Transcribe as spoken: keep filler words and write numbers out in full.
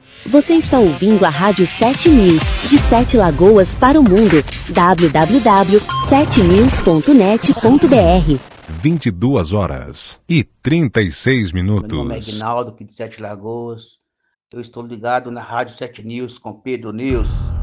Você está ouvindo a Rádio sete News, de Sete Lagoas para o mundo. w w w ponto sete news ponto net ponto b r. vinte e duas horas e trinta e seis minutos. Meu nome é Aguinaldo, aqui de Sete Lagoas. Eu estou ligado na Rádio sete News com Pedro News.